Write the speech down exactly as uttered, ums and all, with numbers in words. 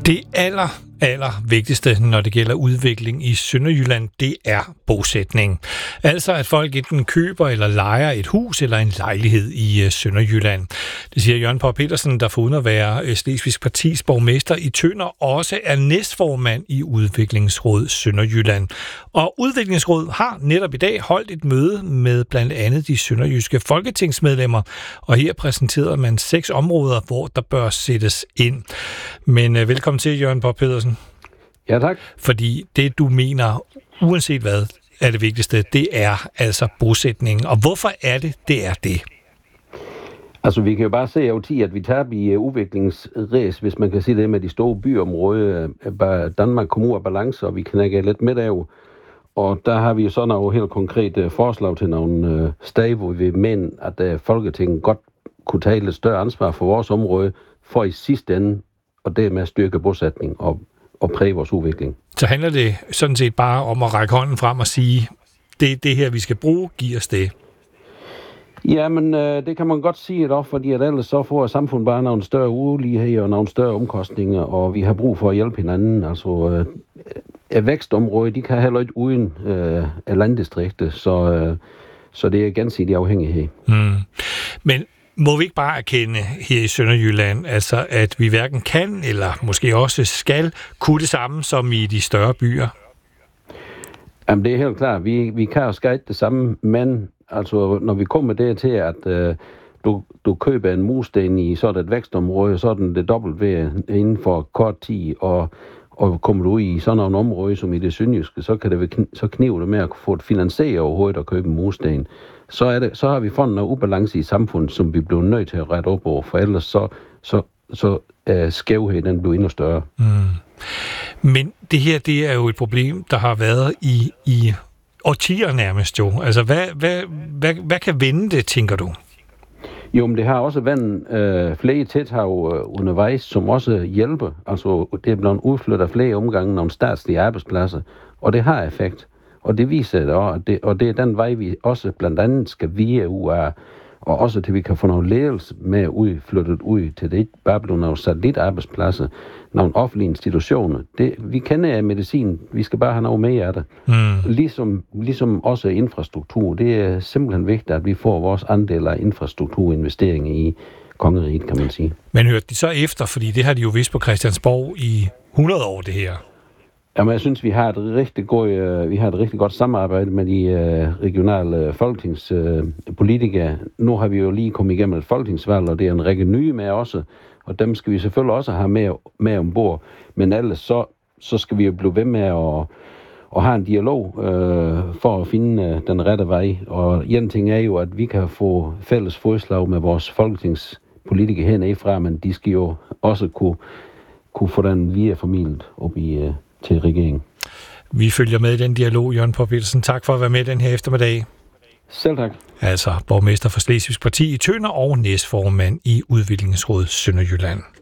Det aller, aller vigtigste, når det gælder udvikling i Sønderjylland, det er bosætning. Altså at folk enten køber eller lejer et hus eller en lejlighed i Sønderjylland. Det siger Jørgen Poul Petersen, der foruden at være Slesvigsk Partis borgmester i Tønder, også er næstformand i Udviklingsråd Sønderjylland. Og Udviklingsråd har netop i dag holdt et møde med blandt andet de sønderjyske folketingsmedlemmer, og her præsenterede man seks områder, hvor der bør sættes ind. Men uh, velkommen til, Jørgen Poul Petersen. Ja, tak. Fordi det, du mener, uanset hvad, er det vigtigste, det er altså bosætningen. Og hvorfor er det, det er det? Altså, vi kan jo bare se over tid, at vi tager i udviklingsræs, hvis man kan sige det med de store byområder. Danmark kommer ud af balance, og vi knækker lidt midt af. Og der har vi jo så nogle helt konkrete forslag til nogle steder, hvor vi mener, at Folketinget godt kunne tage lidt større ansvar for vores område, for i sidste ende, og det med at styrke bosætning og, og præge vores udvikling. Så handler det sådan set bare om at række hånden frem og sige, det er det her, vi skal bruge, giv os det. Jamen, øh, det kan man godt sige det, fordi at ellers så får samfundet bare nogle større ulighed og nogle større omkostninger, og vi har brug for at hjælpe hinanden. Altså, øh, et vækstområde, de kan heller ikke uden øh, landdistrikter, så, øh, så det er gensidig afhængighed. Mm. Men må vi ikke bare erkende her i Sønderjylland, altså at vi hverken kan, eller måske også skal, kunne det samme som i de større byer? Jamen, det er helt klart. Vi, vi kan jo skære det samme, men altså, når vi kommer der til, at øh, du, du køber en mursten i sådan et vækstområde, så er den det dobbelt ved inden for kort tid, og, og kommer du ud i sådan nogle områder som i det sønderjyske, så kan det så knive det med at få et finansieret overhovedet at købe en mursten. Så, er det, så har vi fundet noget ubalance i samfundet, som vi bliver nødt til at rette op over, for ellers så, så, så er skævheden den bliver endnu større. Mm. Men det her, det er jo et problem, der har været i, i årtier nærmest jo. Altså, hvad, hvad, hvad, hvad kan vende det, tænker du? Jo, men det har også været øh, flere tiltag øh, undervejs, som også hjælper. Altså, det er blevet udflyttet flere omgange nogle statslige arbejdspladser, og det har effekt. Og det viser det også, og det, og det er den vej, vi også blandt andet skal via U A, og også til vi kan få nogle ledelse med ud, flyttet ud til det, ikke bare blive nogle satellitarbejdspladser, nogle offentlige institutioner. Det, vi kender af medicin, vi skal bare have noget mere af det. Mm. Ligesom, ligesom også infrastruktur. Det er simpelthen vigtigt, at vi får vores andel af infrastrukturinvesteringer i kongeriget, kan man sige. Men hørte de så efter, fordi det har de jo vist på Christiansborg i hundrede år, det her? Jamen, jeg synes, vi har et rigtig godt, øh, vi har et rigtig godt samarbejde med de øh, regionale folketingspolitikere. Øh, nu har vi jo lige kommet igennem et folketingsvalg, og det er en række nye med også, og dem skal vi selvfølgelig også have med, med ombord. Men ellers så, så skal vi jo blive ved med at, at have en dialog øh, for at finde øh, den rette vej. Og en ting er jo, at vi kan få fælles fodslag med vores folketingspolitikere hernedefra, men de skal jo også kunne, kunne få den via formidlet op i øh, til regeringen. Vi følger med i den dialog, Jørgen Poul Petersen. Tak for at være med den her eftermiddag. Selv tak. Altså borgmester for Slesvigsk Parti i Tønder og næstformand i Udviklingsråd Sønderjylland.